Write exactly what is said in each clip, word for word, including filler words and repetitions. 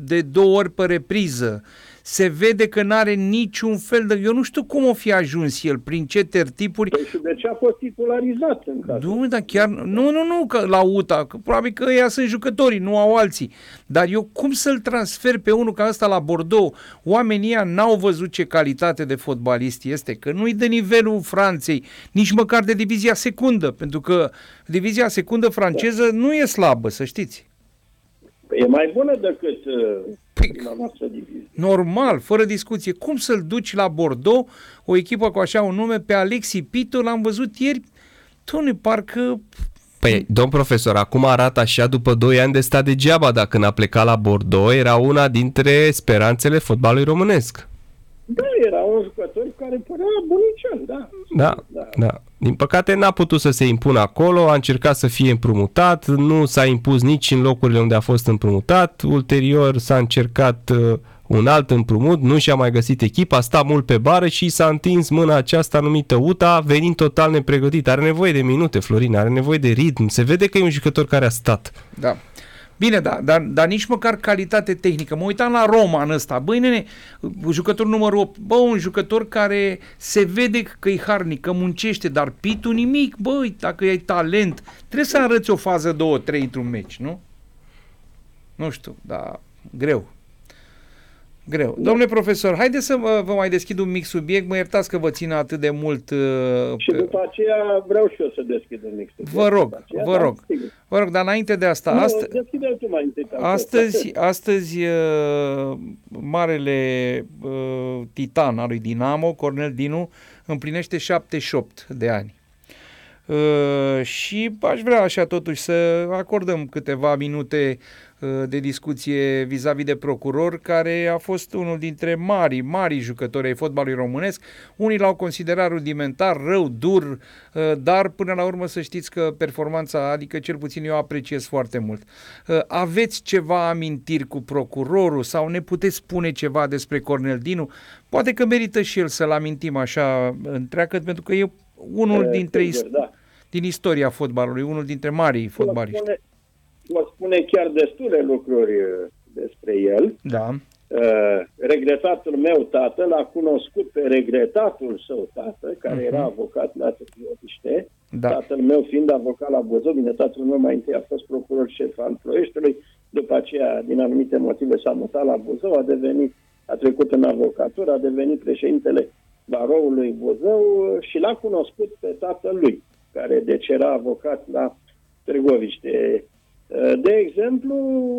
de două ori pe repriză. Se vede că n-are niciun fel de... Eu nu știu cum o fi ajuns el, prin ce tertipuri... Păi și de ce a fost titularizat în cazul? Nu, dar chiar... Nu, nu, nu, că la U T A, că probabil că ăia sunt jucătorii, nu au alții. Dar eu cum să-l transfer pe unul ca ăsta la Bordeaux? Oamenii ăia n-au văzut ce calitate de fotbalist este, că nu-i de nivelul Franței, nici măcar de divizia secundă, pentru că divizia secundă franceză nu e slabă, să știți. E mai bună decât uh, păi, la noastră divizie. Normal, fără discuție. Cum să-l duci la Bordeaux, o echipă cu așa un nume, pe Alexis Pito, l-am văzut ieri, Tone, parcă... Păi, domn profesor, acum arată așa după doi ani de stat degeaba. Dacă când a plecat la Bordeaux, era una dintre speranțele fotbalului românesc. Da, era un jucător care părea bunicel, da. Da, da, da. Din păcate n-a putut să se impună acolo, a încercat să fie împrumutat, nu s-a impus nici în locurile unde a fost împrumutat, ulterior s-a încercat uh, un alt împrumut, nu și-a mai găsit echipa, a stat mult pe bară și s-a întins mâna aceasta numită U T A, venind total nepregătit. Are nevoie de minute, Florin, are nevoie de ritm, se vede că e un jucător care a stat. Da. Bine, da, dar, dar nici măcar calitate tehnică. Mă uitam la Roman ăsta. Băi, nene, jucător numărul opt. Bă, un jucător care se vede că e harnic, că muncește, dar Pitu nimic. Băi, dacă ai talent, trebuie să arăți o fază, două, trei într-un meci, nu? Nu știu, dar greu. Greu. Da. Domnule profesor, haideți să vă, vă mai deschid un mic subiect. Mă iertați că vă țin atât de mult. Uh, și după aceea vreau și eu să deschid un mic subiect. Vă rog, aceea, vă rog. Vă rog, dar înainte de asta... Nu, astă... deschide-l tu mai întâi. Astăzi, astăzi uh, marele uh, titan al lui Dinamo, Cornel Dinu, împlinește șaptezeci și opt de ani. Uh, și aș vrea așa totuși să acordăm câteva minute uh, de discuție vis-a-vis de procuror, care a fost unul dintre mari, mari jucători ai fotbalului românesc. Unii l-au considerat rudimentar, rău, dur, uh, dar până la urmă să știți că performanța, adică cel puțin eu apreciez foarte mult. Uh, aveți ceva amintiri cu procurorul sau ne puteți spune ceva despre Cornel Dinu? Poate că merită și el să-l amintim așa întreagă, pentru că e unul dintre sigur, da. din istoria fotbalului, unul dintre marii fotbaliști. Spune, vă spune chiar destule lucruri despre el. Da. Uh, regretatul meu tată l-a cunoscut pe regretatul său tată, care uh-huh. era avocat la Târgoviște. Da. Tatăl meu fiind avocat la Buzău, bine, tatăl meu mai întâi a fost procuror șef al Ploieștiului, după aceea, din anumite motive, s-a mutat la Buzău, a devenit, a trecut în avocatură, a devenit președintele baroului Buzău și l-a cunoscut pe tatăl lui, care deci era avocat la Târgoviște. De exemplu,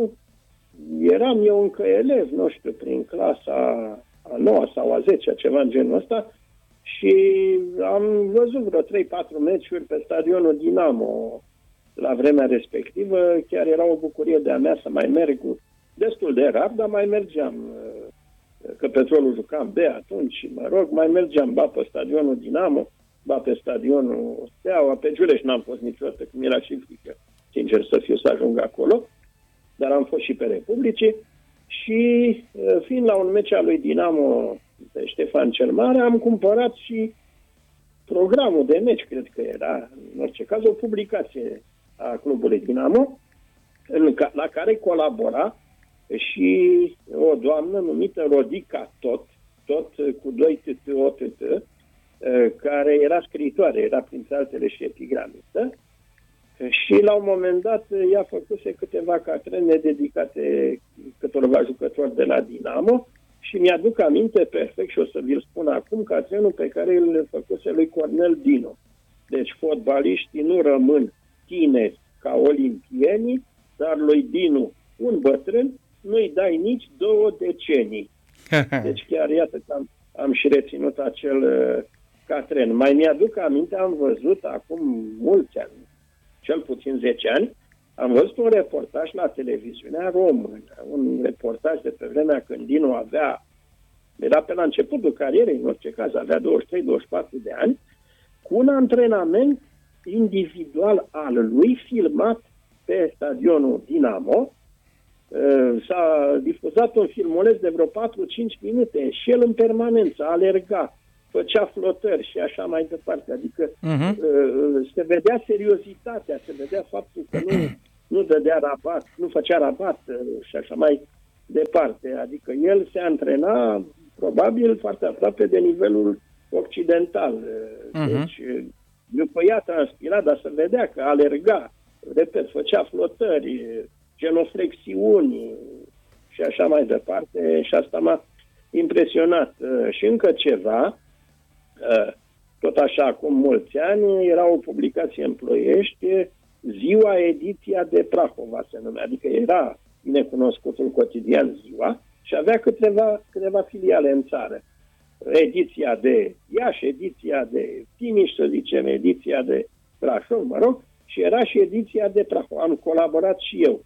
eram eu încă elev, nu știu, prin clasa a noua sau a zecea, ceva în genul ăsta, și am văzut vreo trei patru meciuri pe stadionul Dinamo la vremea respectivă. Chiar era o bucurie de-a mea să mai merg, destul de rar, dar mai mergeam, că Petrolul jucam B atunci și, mă rog, mai mergeam ba pe stadionul Dinamo, ba pe stadionul Steaua, pe Giuleș n-am fost niciodată, că mi-era și frică, sincer să fiu, să ajung acolo, dar am fost și pe Republicii și fiind la un meci al lui Dinamo pe Ștefan cel Mare, am cumpărat și programul de meci, cred că era, în orice caz, o publicație a clubului Dinamo, în ca, la care colabora și o doamnă numită Rodica Tot, tot cu doi T T O T T, care era scriitoare, era printre altele și epigramistă, și la un moment dat ea făcuse câteva catrene dedicate câtorva jucători de la Dinamo și mi-aduc aminte perfect și o să vi-l spun acum, catrenul pe care îl făcuse lui Cornel Dinu. Deci fotbaliștii nu rămân tineri ca olimpienii, dar lui Dinu, un bătrân, nu-i dai nici două decenii. Deci chiar iată că am, am și reținut acel uh, catren. Mai mi-aduc aminte, am văzut acum mulți ani, cel puțin zece ani, am văzut un reportaj la televiziunea română, un reportaj de pe vremea când Dinu avea, era pe la începutul carierei, în orice caz, avea douăzeci și trei douăzeci și patru de ani, cu un antrenament individual al lui filmat pe stadionul Dinamo. S-a difuzat un filmuleț de vreo patru cinci minute și el în permanență alerga, făcea flotări și așa mai departe. Adică uh-huh. se vedea seriozitatea, se vedea faptul că nu, nu dădea rabat, nu făcea rabat și așa mai departe. Adică el se antrena probabil foarte aproape de nivelul occidental. Uh-huh. Deci, după ea transpira, dar se vedea că alerga, repet, făcea flotări, genoflexiuni și așa mai departe. Și asta m-a impresionat. Și încă ceva, tot așa, acum mulți ani, era o publicație în Ploiești, Ziua, ediția de Prahova se numea, adică era binecunoscutul cotidian Ziua și avea câteva, câteva filiale în țară. Ediția de Iași, ediția de Timiș, să zicem, ediția de Brașov, mă rog, și era și ediția de Prahova. Am colaborat și eu.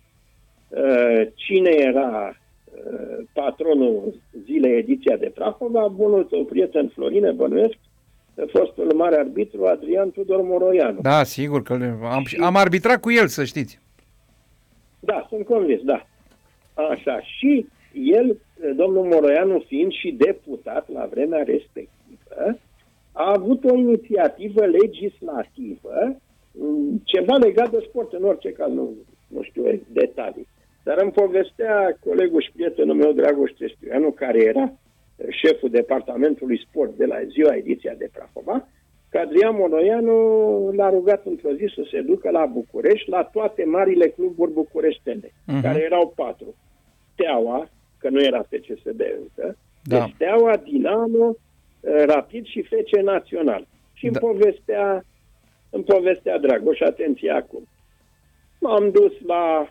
Cine era patronul zilei ediția de Prahova? Bunul tău prieten Florine, bănuiesc, fostul mare arbitru Adrian Tudor Moroianu. Da, sigur că am, și... am arbitrat cu el, să știți. Da, sunt convins, da. Așa, și el, domnul Moroianu, fiind și deputat la vremea respectivă, a avut o inițiativă legislativă, ceva legat de sport, în orice caz, nu, nu știu detalii. Dar îmi povestea colegul și prietenul meu, Dragoș Trestoianu, care era șeful departamentului sport de la ziua ediția de Prahova, că Adrian Moroianu l-a rugat într-o zi să se ducă la București, la toate marile cluburi bucureștene, uh-huh. care erau patru. Steaua, că nu era F C S B încă, da. Deci Steaua, Dinamo, Rapid și F C Național. Și da. îmi povestea, îmi povestea Dragoș, atenție acum. M-am dus la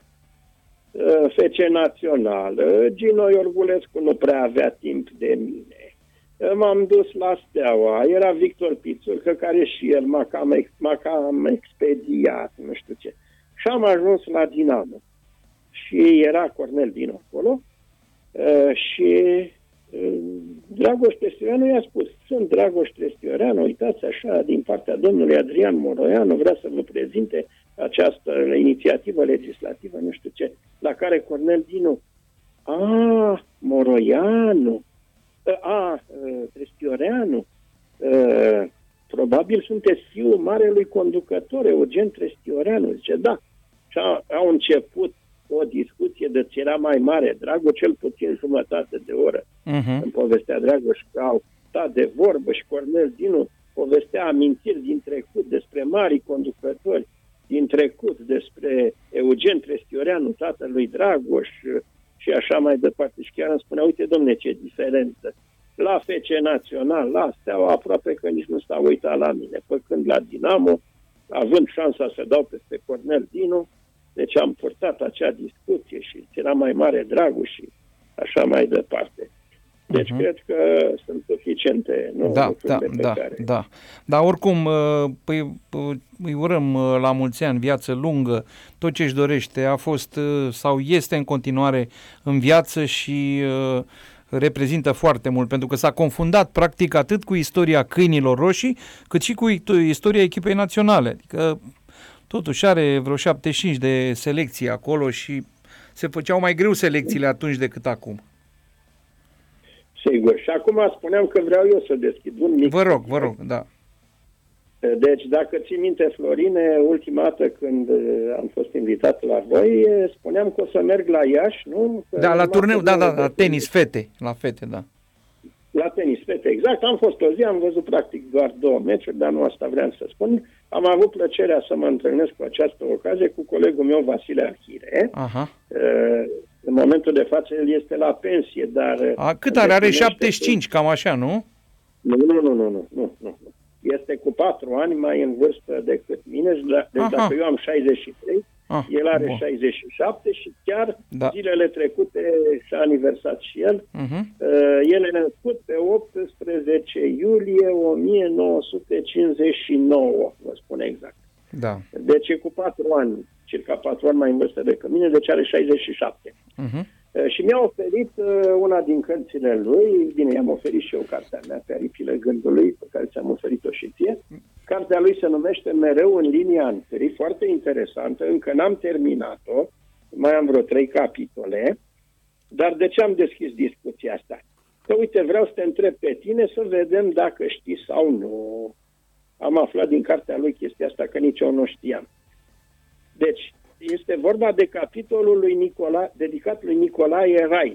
F C Național, Gino Iorgulescu nu prea avea timp de mine. M-am dus la Steaua, era Victor Pițurcă, care și el m-a cam, ex, m-a cam expediat, nu știu ce. Și am ajuns la Dinamo. Și era Cornel Dinu acolo. Și Dragoș Trestoianu i-a spus: sunt Dragoș Trestoianu, uitați așa, din partea domnului Adrian Moroianu, vrea să vă prezinte această inițiativă legislativă, nu știu ce, la care Cornel Dinu: a, Moroianu, a, Trestoianu, probabil sunteți fiul marelui conducător, Eugen Trestoianu. Zice, da. Și au început o discuție de ce era mai mare, Dragoș, cel puțin jumătate de oră. Uh-huh. Îmi povestea Dragoș că au stat de vorbă și Cornel Dinu povestea amintiri din trecut despre mari conducători din trecut, despre Eugen Trestoianu, tatălui Dragoș și așa mai departe. Și chiar îmi spunea, uite, domne, ce diferență. La F C Național, la Steaua, aproape că nici nu s-a uitat la mine. Făcând la Dinamo, având șansa să dau peste Cornel Dinu, deci am purtat acea discuție și era mai mare Dragoș și așa mai departe. Deci uh-huh. cred că sunt suficiente. Nu, da, da, pe da, care... da. Dar oricum, păi, îi urăm la mulți ani, viață lungă, tot ce își dorește. A fost sau este în continuare în viață și reprezintă foarte mult, pentru că s-a confundat practic atât cu istoria câinilor roșii, cât și cu istoria echipei naționale. Adică totuși are vreo șaptezeci și cinci de selecții acolo și se făceau mai greu selecțiile atunci decât acum. Sigur. Și acum spuneam că vreau eu să deschid un mic... Vă rog, vă rog, da. Deci, dacă ții minte, Florine, ultima dată când am fost invitat la voi, spuneam că o să merg la Iași, nu? Că da, la turneu, da, da, la tenis, fete, la fete, da. La tenis, fete, exact. Am fost o zi, am văzut practic doar două meciuri, dar nu asta vreau să spun. Am avut plăcerea să mă întâlnesc cu această ocazie cu colegul meu, Vasile Arhire. Aha. În momentul de față, el este la pensie, dar... A, cât are? Are șaptezeci și cinci, cam așa, nu? Nu, nu, nu, nu, nu, nu, nu. Este cu patru ani mai în vârstă decât mine, deci Aha. dacă eu am șaizeci și trei, ah, el are bun. șaizeci și șapte și chiar da. zilele trecute și-a aniversat și el. Uh-huh. El e născut pe optsprezece iulie o mie nouă sute cincizeci și nouă, vă spun exact. Da. Deci e cu patru ani, circa patru ani mai în vârstă decât mine, deci are șaizeci și șapte. Uh-huh. Și mi-a oferit una din cărțile lui, bine, i-am oferit și eu cartea mea, pe aripile gândului, pe care ți-am oferit-o și ție. Cartea lui se numește Mereu în linia întâi, foarte interesantă, încă n-am terminat-o, mai am vreo trei capitole, dar de ce am deschis discuția asta? Că uite, vreau să te întreb pe tine să vedem dacă știi sau nu. Am aflat din cartea lui chestia asta, că nici eu nu știam. Deci, este vorba de capitolul lui Nicola, dedicat lui Nicolae Rai.